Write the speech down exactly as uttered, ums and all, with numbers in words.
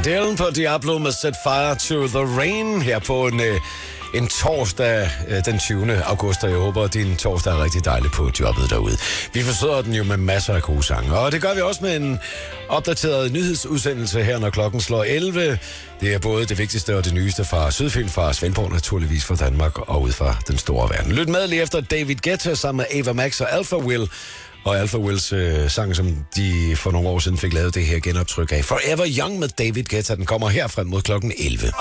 Adele på Diablo med Set Fire to the Rain her på en, øh, en torsdag øh, den tyvende august, og jeg håber, at din torsdag er rigtig dejlig på jobbet derude. Vi forsøger den jo med masser af gode sange, og det gør vi også med en opdateret nyhedsudsendelse her, når klokken slår elleve. Det er både det vigtigste og det nyeste fra Sydfyn, fra Svendborg naturligvis, fra Danmark og ud fra den store verden. Lyt med lige efter David Guetta sammen med Ava Max og Alpha Will. Og Alpha Wills øh, sang, som de for nogle år siden fik lavet det her genoptryk af. Forever Young med David Guetta, den kommer her frem mod klokken elleve.